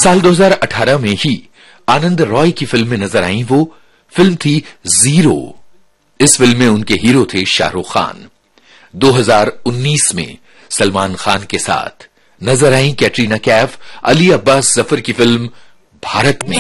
साल 2018 में ही आनंद रॉय की फिल्म में नजर आई। वो फिल्म थी जीरो। इस फिल्म में उनके हीरो थे शाहरुख खान। 2019 में सलमान खान के साथ नजर आई कैटरीना कैफ अली अब्बास जफर की फिल्म भारत में।